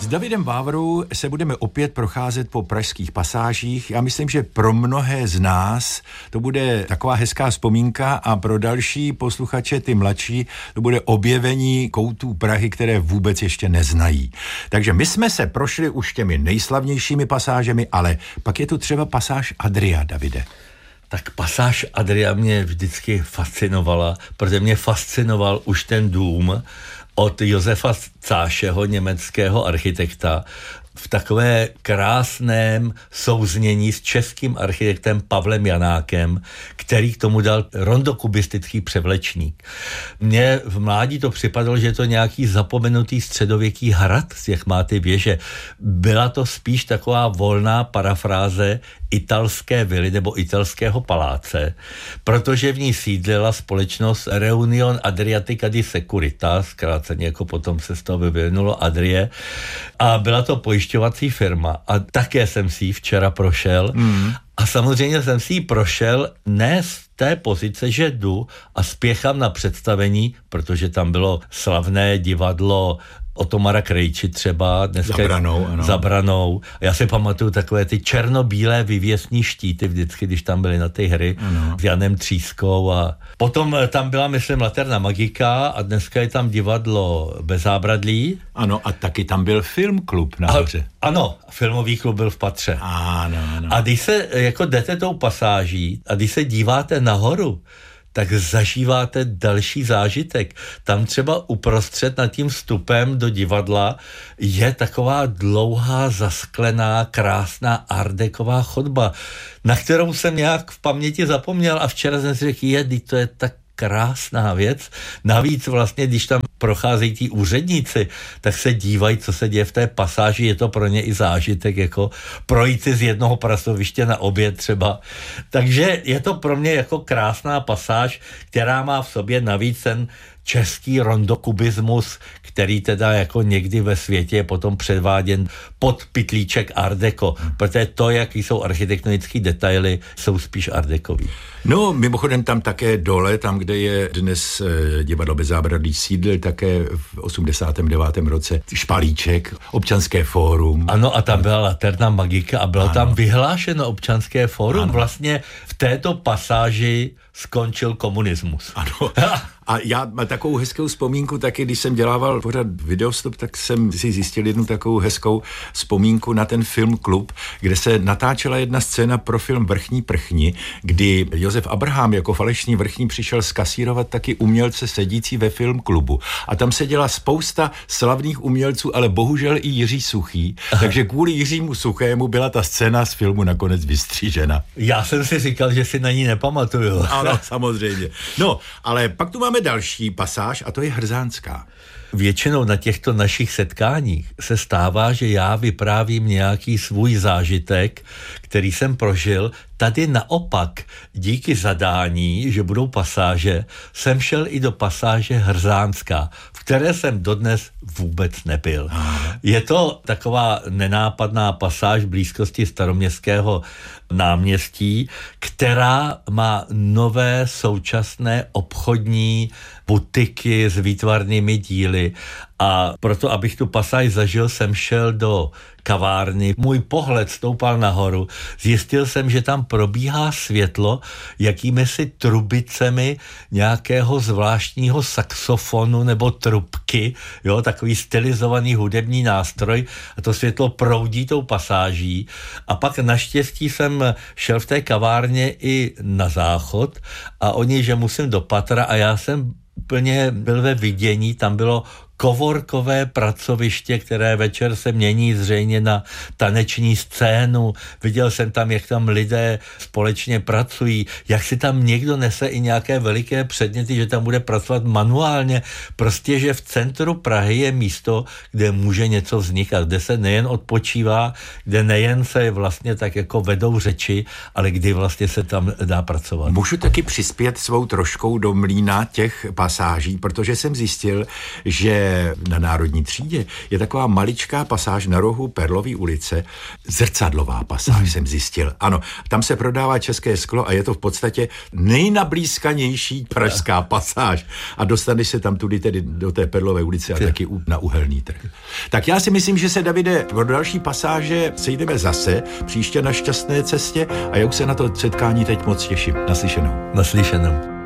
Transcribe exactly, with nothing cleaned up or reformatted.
Davidem Vávrou se budeme opět procházet po pražských pasážích. Já myslím, že pro mnohé z nás to bude taková hezká vzpomínka a pro další posluchače, ty mladší, to bude objevení koutů Prahy, které vůbec ještě neznají. Takže my jsme se prošli už těmi nejslavnějšími pasážemi, ale pak je tu třeba pasáž Adria, Davide. Tak pasáž Adria mě vždycky fascinovala, protože mě fascinoval už ten dům od Josefa Cášeho, německého architekta, v takové krásném souznění s českým architektem Pavlem Janákem, který k tomu dal rondokubistický převlečník. Mně v mládí to připadalo, že je to nějaký zapomenutý středověký hrad, jak má ty věže. Byla to spíš taková volná parafráze italské vily nebo italského paláce, protože v ní sídlila společnost Reunion Adriatica di Securita, zkráceně jako potom se z toho vyvinulo Adrie, a byla to pojišťovací firma a také jsem si ji včera prošel mm. a samozřejmě jsem si ji prošel ne z té pozice, že jdu a spěchám na představení, protože tam bylo slavné divadlo Otomara Krejči třeba. Dneska Zabranou, ano. Zabranou. Já si pamatuju takové ty černobílé vyvěsní štíty vždycky, když tam byly na ty hry ano. s Janem Třískou a potom tam byla, myslím, Laterna Magika a dneska je tam divadlo Bez zábradlí. Ano, a taky tam byl filmklub nahoře. Ano, filmový klub byl v patře. Ano, ano. A když se jako jdete tou pasáží a když se díváte nahoru, tak zažíváte další zážitek. Tam třeba uprostřed nad tím vstupem do divadla je taková dlouhá, zasklená, krásná artdeková chodba, na kterou jsem nějak v paměti zapomněl a včera jsem si řekl, je, to je tak krásná věc. Navíc vlastně, když tam procházejí tí úředníci, tak se dívají, co se děje v té pasáži, je to pro ně i zážitek, jako projít si z jednoho pracoviště na oběd třeba. Takže je to pro mě jako krásná pasáž, která má v sobě navíc ten český rondokubismus, který teda jako někdy ve světě je potom předváděn pod pytlíček Art Deco, protože to, jaký jsou architektonické detaily, jsou spíš Art Decový. No, mimochodem tam také dole, tam, kde je dnes eh, divadlo Bez zábradlí, sídl také v osmdesátém devátém roce Špalíček, Občanské fórum. Ano, a tam byla Laterna Magika a bylo ano. tam vyhlášeno Občanské fórum. Ano. Vlastně v této pasáži skončil komunismus. Ano. A já mám takovou hezkou vzpomínku taky, když jsem dělával pořád videostop, tak jsem si zjistil jednu takovou hezkou vzpomínku na ten filmklub, kde se natáčela jedna scéna pro film Vrchní prchni, kdy Josef Abraham jako falešný vrchní přišel skasírovat taky umělce sedící ve filmklubu. A tam seděla spousta slavných umělců, ale bohužel i Jiří Suchý, Aha. takže kvůli Jiřímu Suchému byla ta scéna z filmu nakonec vystřížena. Já jsem si říkal, že si na ní nepamatuju. Ano, samozřejmě. No, ale pak tu máme další pasáž a to je Hrzánská. Většinou na těchto našich setkáních se stává, že já vyprávím nějaký svůj zážitek, který jsem prožil. Tady naopak, díky zadání, že budou pasáže, jsem šel i do pasáže Hrzánská, v které jsem dodnes vůbec nebyl. Je to taková nenápadná pasáž v blízkosti Staroměstského náměstí, která má nové současné obchodní butiky s výtvarnými díly a proto, abych tu pasáž zažil, jsem šel do kavárny. Můj pohled stoupal nahoru. Zjistil jsem, že tam probíhá světlo jakými si trubicemi nějakého zvláštního saxofonu nebo trubky, jo, takový stylizovaný hudební nástroj a to světlo proudí tou pasáží a pak naštěstí jsem šel v té kavárně i na záchod a oni, že musím do patra a já jsem úplně byl ve vidění, tam bylo kovorkové pracoviště, které večer se mění zřejmě na taneční scénu. Viděl jsem tam, jak tam lidé společně pracují, jak si tam někdo nese i nějaké veliké předměty, že tam bude pracovat manuálně. Prostě, že v centru Prahy je místo, kde může něco vznikat, kde se nejen odpočívá, kde nejen se vlastně tak jako vedou řeči, ale kdy vlastně se tam dá pracovat. Můžu taky přispět svou troškou do mlýna těch pasáží, protože jsem zjistil, že je na Národní třídě, je taková maličká pasáž na rohu Perlovy ulice, zrcadlová pasáž, hmm. jsem zjistil. Ano, tam se prodává české sklo a je to v podstatě nejnablízkanější pražská pasáž. A dostaneš se tam tudy tedy do té Perlové ulice a taky na Uhelný trh. Tak já si myslím, že se, Davide, pro další pasáže sejdeme zase příště na Šťastné cestě a já už se na to setkání teď moc těším. Naslyšenou. Naslyšenou.